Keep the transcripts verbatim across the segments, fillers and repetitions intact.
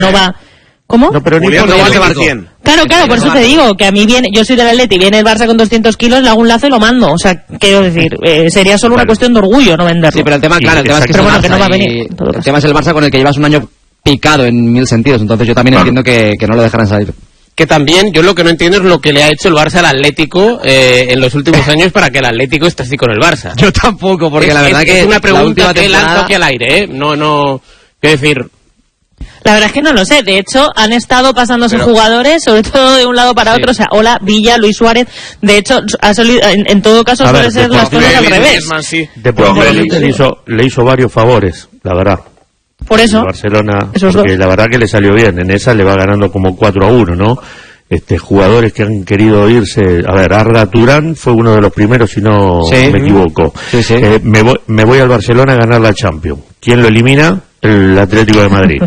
no va... ¿Cómo? No, pero Julián no va a llevar cien. Claro, claro, por eso te digo, que a mí viene, yo soy del Atleti, viene el Barça con doscientos kilos, le hago un lazo y lo mando. O sea, quiero decir, eh, sería solo una cuestión de orgullo no venderlo. Sí, pero el tema, Sí, claro, el tema es que, pero es el bueno, que no va a Barça venir, y en todo el caso. tema es el Barça con el que llevas un año picado en mil sentidos, entonces yo también entiendo que, que no lo dejarán salir. Que también, yo lo que no entiendo es lo que le ha hecho el Barça al Atlético eh, en los últimos años para que el Atlético esté así con el Barça. Yo tampoco, porque es, la verdad es, que es una la pregunta última que temporada... lanzo aquí al aire, ¿eh? No, no, quiero decir... La verdad es que no lo sé. De hecho, han estado pasándose Pero... jugadores, sobre todo de un lado para otro. Sí. O sea, Ola, Villa, Luis Suárez. De hecho, ha solido, en, en todo caso, a suele ver, ser las cosas al revés. Griezmann, sí. Después Pero, le, le hizo, le hizo varios favores, la verdad. Por eso. El Barcelona, Esos porque dos. la verdad que le salió bien. En esa le va ganando como cuatro a uno, ¿no? Este, jugadores que han querido irse. A ver, Arda Turán fue uno de los primeros, si no Sí. me equivoco. Sí, sí. Eh, me, voy, me voy al Barcelona a ganar la Champions. ¿Quién lo elimina? El Atlético de Madrid.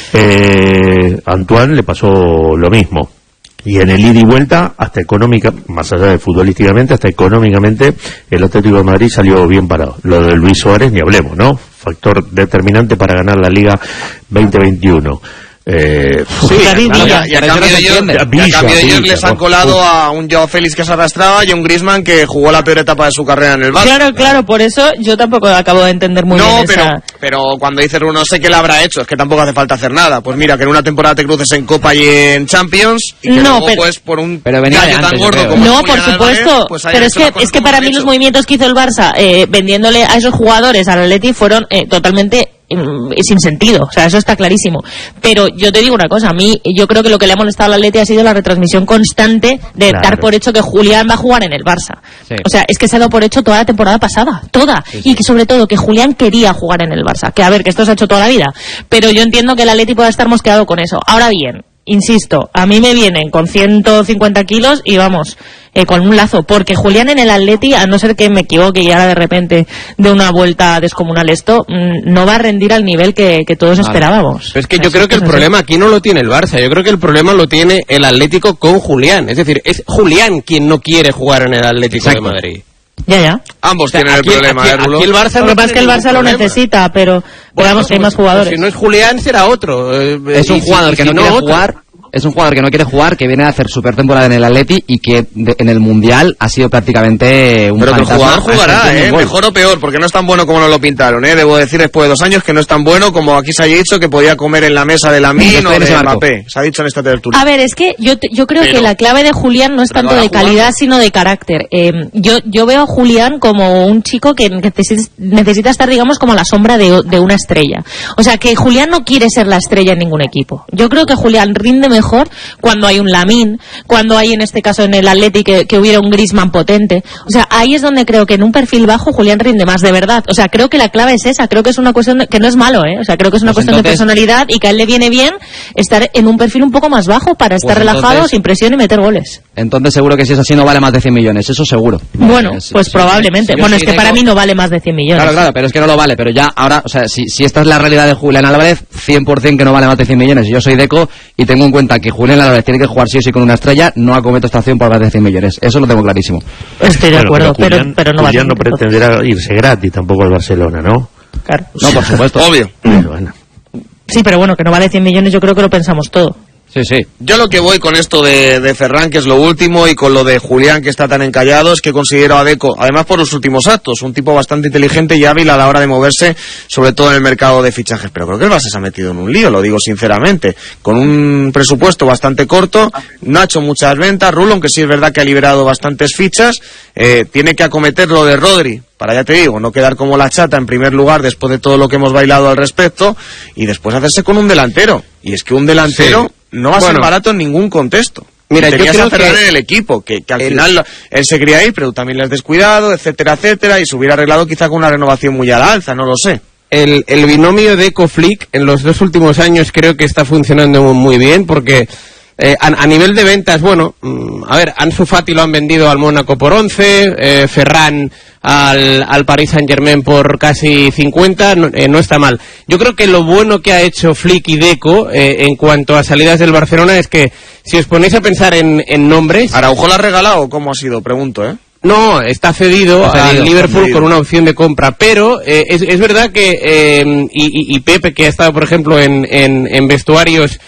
eh, Antoine le pasó lo mismo. Y en el ida y vuelta, hasta económica, más allá de futbolísticamente, hasta económicamente, el Atlético de Madrid salió bien parado. Lo de Luis Suárez, ni hablemos, ¿no? Factor determinante para ganar la Liga veinte veintiuno. Eh, Sí, David claro, Villa. y a cambio de ellos, Villa, y a cambio de ellos Villa, les han ¿no? colado a un Joao Félix que se arrastraba y a un Griezmann que jugó la peor etapa de su carrera en el Barça. Claro, claro, por eso yo tampoco acabo de entender muy no, bien pero, esa... pero cuando dices no sé qué le habrá hecho, es que tampoco hace falta hacer nada. Pues mira, que en una temporada te cruces en Copa y en Champions y que No, luego, pero- pues por un Pero venía gallo de tan antes, yo gordo creo. como No, es por Julián supuesto, Álvarez, pues hayan pero es hecho las que cosas es que como para han mí los hecho. movimientos que hizo el Barça eh, vendiéndole a esos jugadores al Atleti fueron eh, totalmente mm, sin sentido, o sea, eso está clarísimo. Pero yo te digo una cosa, a mí yo creo que lo que le ha molestado al Atleti ha sido la retransmisión constante de Claro. dar por hecho que Julián va a jugar en el Barça. Sí. O sea, es que se ha dado por hecho toda la temporada pasada, toda, Sí, sí. y que sobre todo que Julián quería jugar en el Barça, que a ver, que esto se ha hecho toda la vida, pero yo entiendo que el Atleti pueda estar mosqueado con eso. Ahora bien, insisto, a mí me vienen con ciento cincuenta kilos y vamos, eh, con un lazo, porque Julián en el Atleti, a no ser que me equivoque y ahora de repente de una vuelta descomunal esto, mmm, no va a rendir al nivel que, que todos Vale. esperábamos. Pero es que O sea, yo creo que el es así. problema aquí no lo tiene el Barça, yo creo que el problema lo tiene el Atlético con Julián. Es decir, es Julián quien no quiere jugar en el Atlético Exacto. de Madrid. Ya, ya. Ambos O sea, tienen el aquí- problema, aquí- ¿eh, Rulo? aquí el Barça Lo no que pasa es que tiene el ningún Barça lo problema. necesita, pero Bueno, veamos que hay pues, más jugadores. Si no es Julián, será otro. eh, Es un y si- jugador y que si no quiere otro. jugar, es un jugador que no quiere jugar, que viene a hacer super temporada en el Atleti y que de- en el Mundial ha sido prácticamente un Pero que el fantasma. jugador a jugará, excepción del ¿eh? gol. Mejor o peor, porque no es tan bueno como nos lo pintaron, ¿eh? Debo decir después de dos años que no es tan bueno como aquí se haya dicho que podía comer en la mesa de Lamine Estoy o en ese de barco. Mbappé. Se ha dicho en esta tertulia. A ver, es que yo, te- yo creo Pero- que la clave de Julián no es pero tanto no de va a jugar. calidad, sino de carácter. Eh, yo, yo veo a Julián como un chico que necesita, necesita estar, digamos, como a la sombra de, de una estrella. O sea, que Julián no quiere ser la estrella en ningún equipo. Yo creo que Julián rinde mejor cuando hay un Lamine, cuando hay, en este caso, en el Atleti, que, que hubiera un Griezmann potente. O sea, ahí es donde creo que en un perfil bajo Julián rinde más, de verdad. O sea, creo que la clave es esa. Creo que es una cuestión de- que no es malo, ¿eh? O sea, creo que es una Pues cuestión de entonces- personalidad y que a él le viene bien estar en un perfil un poco más bajo para estar Pues relajado, entonces- sin presión y meter goles. Entonces seguro que si es así no vale más de cien millones, eso seguro. Bueno, Es- pues sí, probablemente. sí, yo Bueno, es sí que tengo- para mí no vale más de cien millones. Claro, claro, pero es que no lo vale, pero ya ahora, o sea, si, si esta es la realidad de Julián Álvarez, cien por ciento que no vale más de cien millones. Y yo soy Deco y tengo en cuenta que Julián Álvarez tiene que jugar sí o sí con una estrella, no acometo esta acción por más de cien millones. Eso lo tengo clarísimo. Estoy de Bueno, acuerdo, pero, Julián, pero no Julián vale. no pretenderá irse gratis tampoco al Barcelona, ¿no? Claro. No, por supuesto. Obvio. Pero bueno. Sí, pero bueno, que no vale cien millones, yo creo que lo pensamos todo. Sí, sí. Yo lo que voy con esto de, de Ferran, que es lo último, y con lo de Julián, que está tan encallado, es que considero a Deco, además por los últimos actos, un tipo bastante inteligente y hábil a la hora de moverse, sobre todo en el mercado de fichajes. Pero creo que el Barça se ha metido en un lío, lo digo sinceramente. Con un presupuesto bastante corto, no ha hecho muchas ventas. Rulo, aunque sí es verdad que ha liberado bastantes fichas, eh, tiene que acometer lo de Rodri, para, ya te digo, no quedar como la chata en primer lugar después de todo lo que hemos bailado al respecto, y después hacerse con un delantero. Y es que un delantero Sí. no va a ser Bueno. barato en ningún contexto. Mira, Y yo tenías creo a Ferran que en el equipo, que, que al el- final lo- él se quería ir, pero tú también le has descuidado, etcétera, etcétera, y se hubiera arreglado quizá con una renovación muy a la alza, no lo sé. el, el binomio Deco-Flick en los dos últimos años creo que está funcionando muy bien porque eh, a, a nivel de ventas, bueno, mm, a ver, Ansu Fati lo han vendido al Mónaco por once, eh, Ferran al, al Paris Saint-Germain por casi cincuenta, no, eh, no está mal. Yo creo que lo bueno que ha hecho Flick y Deco eh, en cuanto a salidas del Barcelona es que si os ponéis a pensar en, en nombres... ¿Araujo la ha regalado o cómo ha sido? Pregunto, ¿eh? No, está cedido, Está cedido, al Liverpool cedido. con una opción de compra, pero eh, es, es verdad que, eh, y, y, y Pepe, que ha estado, por ejemplo, en, en, en vestuarios